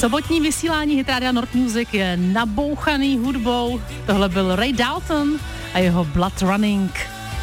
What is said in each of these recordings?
Sobotní vysílání Hit Rádia Nord Music je nabouchaný hudbou. Tohle byl Ray Dalton a jeho Blood Running.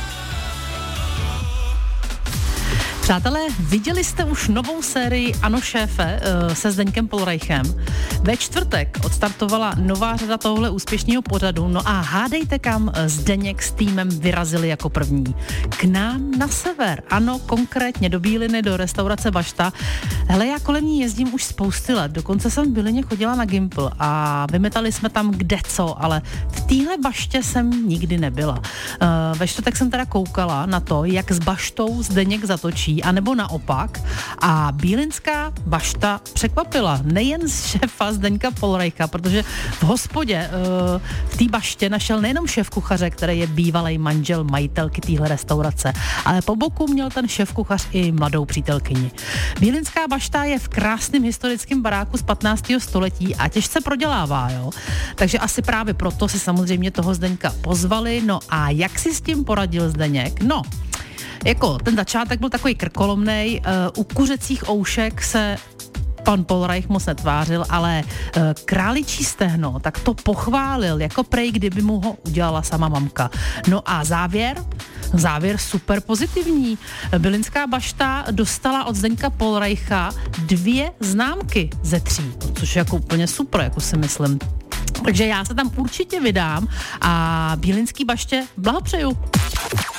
Přátelé, viděli jste už novou sérii Ano šéfe se Zdeňkem Polreichem? Ve čtvrtek odstartovala nová řada tohle úspěšného pořadu, no a hádejte, kam Zdeněk s týmem vyrazili jako první. K nám na sever, ano, konkrétně do Bíliny, do restaurace Bašta. Hele, já kolem ní jezdím už spousty let, dokonce jsem v Bílině chodila na Gimpl a vymetali jsme tam kdeco, ale v téhle baště jsem nikdy nebyla. Ve čtvrtek jsem teda koukala na to, jak s baštou Zdeněk zatočí, anebo naopak. A bílinská bašta překvapila nejen šéfa Zdeňka Polreicha, protože v hospodě v té baště našel nejenom šéf kuchaře, který je bývalý manžel majitelky téhle restaurace, ale po boku měl ten šéf kuchař i mladou přítelkyni. Bílinská bašta je v krásném historickém baráku z 15. století a těžce prodělává, jo. Takže asi právě proto si samozřejmě toho Zdeňka pozvali. No a jak si s tím poradil Zdeněk? No, jako ten začátek byl takový krkolomnej, u kuřecích oušek se pan Polreich moc netvářil, ale králičí stehno, tak to pochválil, jako prej, kdyby mu ho udělala sama mamka. No a závěr super pozitivní. Bílinská bašta dostala od Zdeňka Polreicha 2 známky ze 3, což je jako úplně super, jako si myslím. Takže já se tam určitě vydám a bílinský baště blahopřeju.